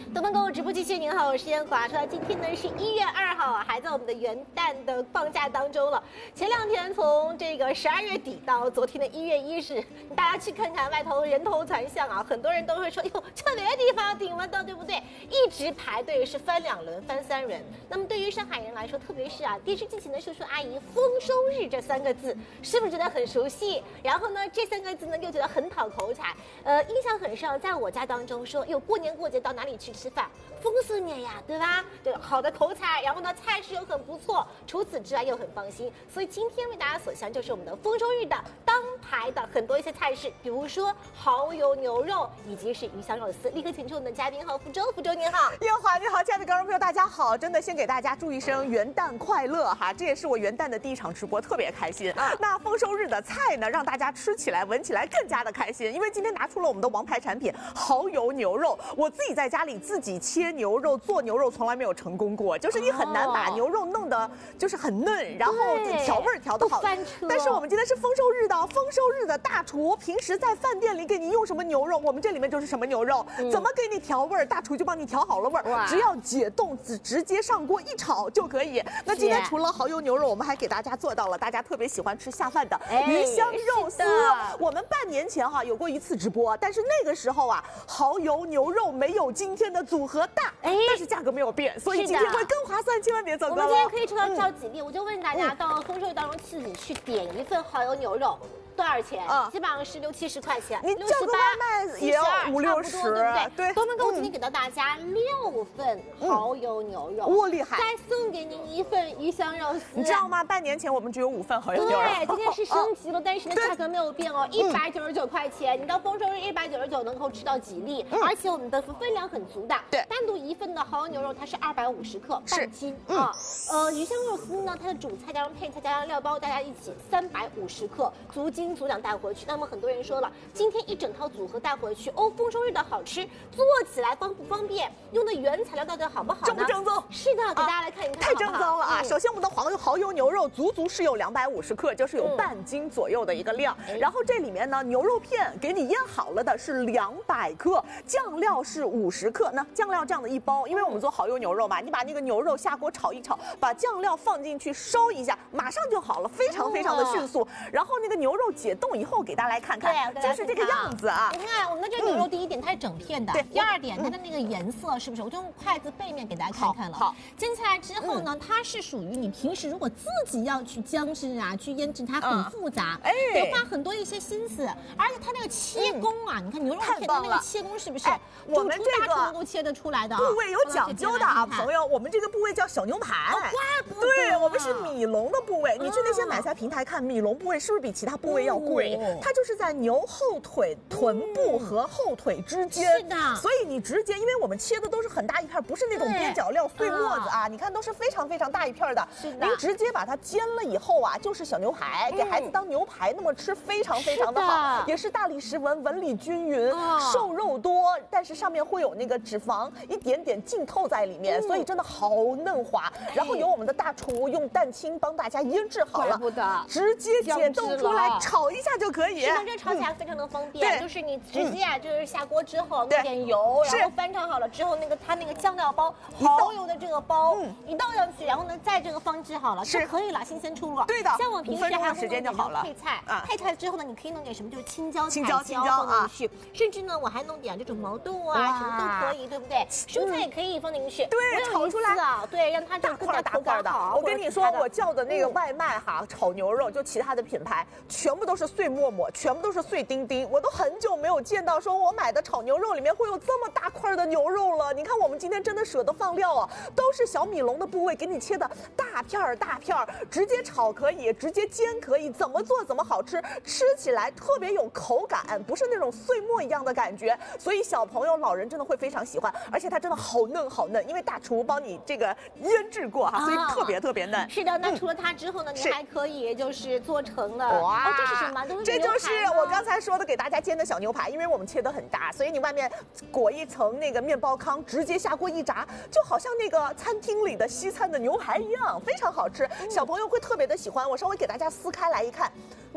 东方购物直播继续，您好，我是燕华。说到今天呢是1月2号啊，还在我们的元旦的放假当中了。前2天从这个12月底到昨天的1月1日，大家去看看外头人头攒象啊，很多人都会说，哟，这哪个地方顶了的，对不对？一直排队是翻2轮、翻3轮。那么对于上海人来说，特别是电视机前的叔叔阿姨，丰收日这3个字是不是觉得很熟悉？然后呢，这3个字呢又觉得很讨口彩。印象很深，在我家当中说，哟，过年过节到哪里去吃饭？丰收年呀，对吧？对，好的口彩，然后呢，菜式又很不错，除此之外又很放心。所以今天为大家所向就是我们的丰收日的当排的很多一些菜式，比如说蚝油牛肉以及是鱼香肉丝。立刻请出我们的嘉宾福州，福州您好， 燕华你好，亲爱的观众朋友大家好，真的先给大家祝一声元旦快乐哈，这也是我元旦的第1场直播，特别开心。那丰收日的菜呢，让大家吃起来闻起来更加的开心，因为今天拿出了我们的王牌产品蚝油牛肉。我自己在家里自己切牛肉做牛肉从来没有成功过，就是你很难把牛肉弄得就是很嫩，然后调味调得好。但是我们今天是丰收日的大厨平时在饭店里给你用什么牛肉，我们这里面就是什么牛肉，怎么给你调味，大厨就帮你调好了味儿，只要解冻直接上锅一炒就可以。那今天除了蚝油牛肉，我们还给大家做到了大家特别喜欢吃下饭的鱼香肉丝。我们半年前有过1次直播，但是那个时候蚝油牛肉没有今天的组合大，但是价格没有变，所以今天会更划算，千万别走高。 我们今天可以抽到召集令，我就问大家，到丰收日当中自己去点一份蚝油牛肉。多少钱？基本上是60、70块钱。 你叫个外卖也要50、60， 对不对？ 对。 东方购物今天给到大家6份蚝油牛肉， 哇，厉害！ 再送给您1份鱼香肉丝。 你知道吗？半年前我们只有5份蚝油牛肉。 对，今天是升级了，但是呢价格没有变哦，199块钱。你到丰收日199能够吃到几粒，而且我们的分量很足的。对，单独1份的蚝油牛肉它是250克，半斤啊。鱼香肉丝呢，它的主菜加上配菜加上料包，大家一起350克，足斤足两带回去。那么很多人说了，今天一整套组合带回去，丰收日的好吃，做起来方不方便？用的原材料到底好不好呢？ 正不正宗？ 是的，给大家来看一看。 太正宗了啊！首先我们的蚝油牛肉足是有250克，就是有半斤左右的一个量。然后这里面呢，牛肉片给你腌好了的是200克，酱料是50克。那酱料这样的一包，因为我们做蚝油牛肉嘛，你把那个牛肉下锅炒一炒，把酱料放进去收一下，马上就好了，非常的迅速。然后那个牛肉解冻以后，给大家来看看，就是这个样子啊。 你看我们的这个牛肉，第1点它是整片的，第2点它的那个颜色是不是？我就用筷子背面给大家看看了。好，煎起来之后呢，它是属于你平时如果自己要去姜制去腌制，它很复杂，得花很多一些心思，而且它那个切工你看牛肉片的那个切工是不是？ 我们这个能够切得出来的， 部位有讲究的朋友，我们这个部位叫小牛排，对，我们是米笼的部位。你去那些买菜平台看，米笼部位是不是比其他部位要贵？它就是在牛后腿、臀部和后腿之间。是的，所以你直接，因为我们切的都是很大一片，不是那种边角料碎末子你看都是非常大一片的。是的，您直接把它煎了以后就是小牛排，给孩子当牛排那么吃，非常的好，也是大理石纹，纹理均匀，瘦肉多，但是上面会有那个脂肪一点点浸透在里面，所以真的好嫩滑。然后由我们的大厨用蛋清帮大家腌制好了，直接解冻出来炒一下就可以。 是的，这炒起来非常的方便，就是你直接就是下锅之后弄点油，然后翻炒好了之后，它那个酱料包蚝油的这个包一倒上去，然后呢再这个放置好了就可以了，新鲜出炉。对的，像我平时还会弄点配菜，配菜之后呢，你可以弄点什么，就是青椒放进去，甚至呢我还弄点这种毛豆什么都可以，对不对？蔬菜也可以放进去， 对，炒出来对，让它这个更加口感好。 我跟你说，我叫的那个外卖炒牛肉，就其他的品牌全部都是碎沫沫，全部都是碎丁丁，我都很久没有见到说我买的炒牛肉里面会有这么大块的牛肉了。你看我们今天真的舍得放料都是小米笼的部位给你切的大片儿，直接炒可以，直接煎可以，怎么做怎么好吃，吃起来特别有口感，不是那种碎末一样的感觉，所以小朋友老人真的会非常喜欢，而且它真的好嫩，因为大厨帮你这个腌制过所以特别嫩。 是的，那除了它之后呢，你还可以就是做成了这是什么？ 这就是我刚才说的给大家煎的小牛排，因为我们切得很大，所以你外面裹一层那个面包糠，直接下锅一炸，就好像那个餐厅里的西餐的牛排一样，非常好吃，小朋友会特别的喜欢。我稍微给大家撕开来一看，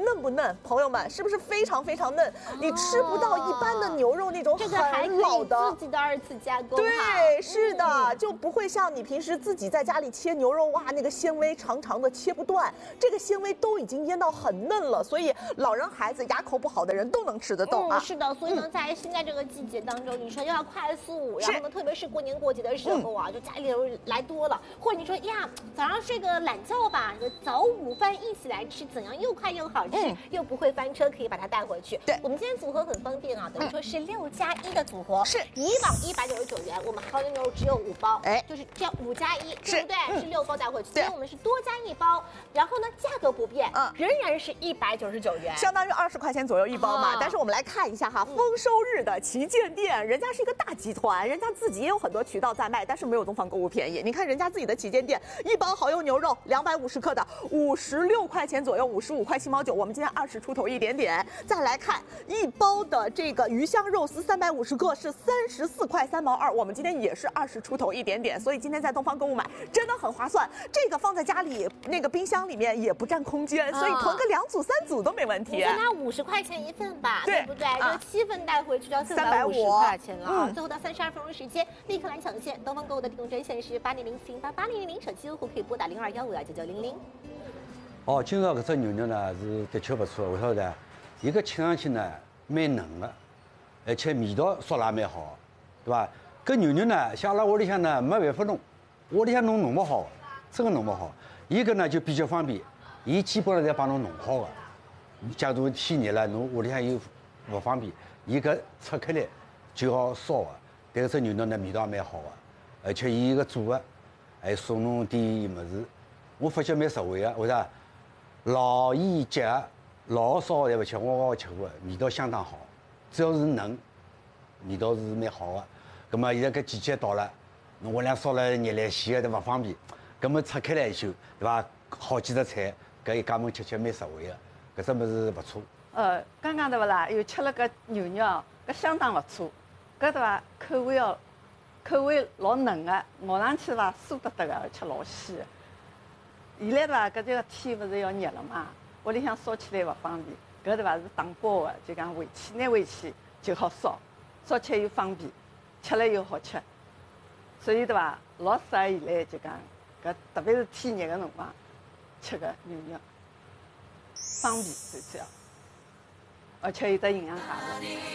嫩不嫩？朋友们，是不是非常非常嫩？你吃不到一般的牛肉那种很老的， 自己的2次加工。 对，是的，就不会像你平时自己在家里切牛肉，哇，那个纤维长长的切不断，这个纤维都已经腌到很嫩了，所以老人孩子牙口不好的人都能吃得动啊。 是的，所以呢，在现在这个季节当中，你说又要快速，然后呢，特别是过年过节的时候啊，就家里人来多了，或者你说呀，早上睡个懒觉吧，早午饭一起来吃，怎样又快又好吃，又不会翻车，可以把它带回去。 对， 我们今天组合很方便啊，等于说是6+1的组合， 是以往199元，我们蚝油牛肉只有5包，就是这样5+1，对不对？是6包带回去。今天我们是多加1包，然后呢，价格不变，仍然是199元， 相当于20块钱左右一包嘛。但是我们来看一下哈，丰收日的旗舰店，人家是一个大集团，人家自己也有很多渠道在卖，但是没有东方购物便宜。你看人家自己的旗舰店，一包蚝油牛肉250克的56块钱左右，55块7毛9。我们今天20出头一点点。再来看一包的这个鱼香肉丝350克是34块3毛2，我们今天也是20出头一点点。所以今天在东方购物买真的很划算，这个放在家里那个冰箱里面也不占空间，所以囤个2组3组都没问题。 拿50块钱一份吧，对不对？这7份带回去就要450块钱了啊！最后到32分钟时间，立刻来抢线。东方购物的订购专线是80078800，手机用户可以拨打0215299900。 哦，今朝搿只牛肉呢是的确不错，为啥呢？伊个吃上去呢蛮嫩的，而且味道烧了蛮好，对吧？搿牛肉呢，像阿拉屋里向呢没办法弄，屋里向弄不好，真个弄不好。伊搿呢就比较方便，伊基本上侪帮侬弄好的。假如天热了，侬屋里向又勿方便，伊搿拆开来就好烧的。但搿只牛肉呢味道也蛮好的，而且伊个做的还送侬点物事，我发觉蛮实惠的。为啥？老盐结合，老烧侪勿吃，我吃过，味道相当好。只要是嫩，味道是蛮好的。葛末现在搿季节到了，侬屋里向烧了热来咸的都勿方便，葛末拆开来一修，对伐？好几只菜，搿一家门吃蛮实惠的。搿只物事勿错。 刚刚对勿啦？又吃了个牛肉，搿相当勿错。搿对伐？口味老嫩个，咬上去伐酥得得个，而且老鲜个。现在对伐？搿这个天勿是要热了嘛，屋里向烧起来勿方便。搿对伐是打包个，就讲回去拿回去就好烧，烧起来又方便，吃了又好吃。所以对伐？老适合现在就讲搿，特别是天热个辰光吃个牛肉。方便最主要，而且有得营养价值。